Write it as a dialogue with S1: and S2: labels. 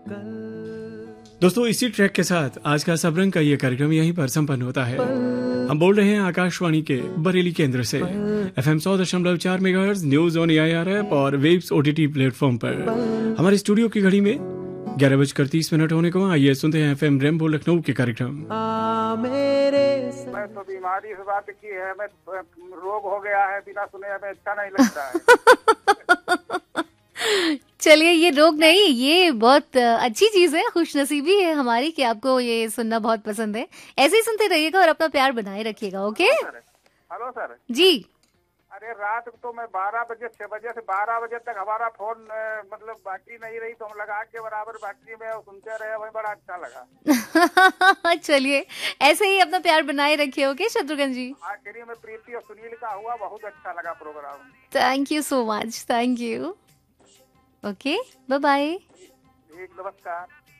S1: दोस्तों, इसी ट्रैक के साथ आज का सबरंग का ये कार्यक्रम यहीं पर संपन्न होता है। हम बोल रहे हैं आकाशवाणी के बरेली केंद्र से FM 100.4 megahertz news on AIR app और वेव्स OTT प्लेटफॉर्म पर। हमारे स्टूडियो की घड़ी में 11:30 होने को। आइए सुनते हैं FM रेनबो लखनऊ के कार्यक्रम।
S2: मैं तो बीमारी से बात की है, मैं रोग हो गया है, बिना सुने हमें अच्छा नहीं लगता है।
S3: चलिए, ये रोग नहीं, ये बहुत अच्छी चीज है, खुशनसीबी है हमारी कि आपको ये सुनना बहुत पसंद है। ऐसे ही सुनते रहिएगा और अपना प्यार बनाए रखिएगा। ओके
S2: हेलो सर
S3: जी।
S2: अरे रात को मैं 12 बजे 6 बजे से 12 बजे तक हमारा फोन मतलब बैटरी नहीं रही, तो हम लगा के बराबर बैटरी में सुनते रहे, वही बड़ा अच्छा लगा।
S3: चलिए, ऐसे ही अपना प्यार बनाए रखिए। ओके शत्रुघ्न जी।
S2: आखिरी में प्रीति और सुनील का हुआ, बहुत अच्छा लगा programme.
S3: Thank you so much. Thank you. Okay, bye bye.
S2: ठीक, नमस्कार।